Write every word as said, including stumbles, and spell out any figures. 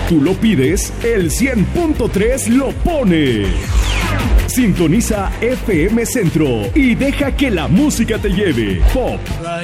Tú lo pides, el cien punto tres lo pone. Sintoniza F M Centro y deja que la música te lleve. Pop,